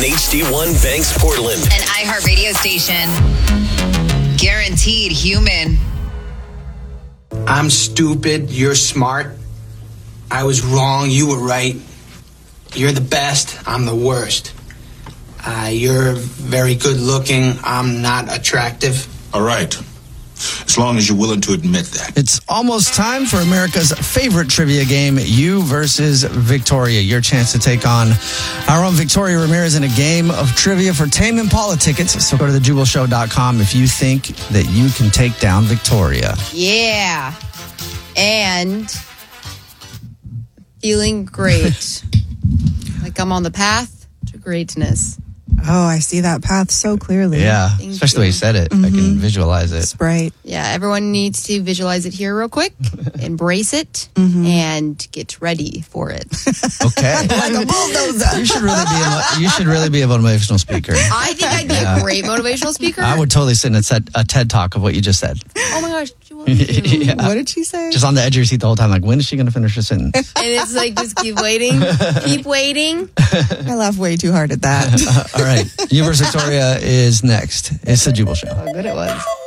and HD1 Banks Portland. An iHeartRadio station. Guaranteed human. I'm stupid. You're smart. I was wrong. You were right. You're the best. I'm the worst. You're very good looking. I'm not attractive. All right. As long as you're willing to admit that. It's almost time for America's favorite trivia game, You versus Victoria. Your chance to take on our own Victoria Ramirez in a game of trivia for Tame Impala tickets. So go to thejubalshow.com if you think that you can take down Victoria. Yeah. And feeling great. Like I'm on the path to greatness. Oh, I see that path so clearly. Yeah, Thank especially the way you said it. I can visualize it. It's bright. Yeah, everyone needs to visualize it here real quick, embrace it, and get ready for it. Okay. Like a bulldozer. You should really be a motivational speaker. I think I'd be a great motivational speaker. I would totally sit in a TED Talk of what you just said. Oh my gosh. Do you want me to? Yeah. What did she say? Just on the edge of your seat the whole time, like, when is she going to finish her sentence? And it's like, just keep waiting. Keep waiting. I laugh way too hard at that. All right. You versus Victoria is next. It's the Jubal Show. How good it was.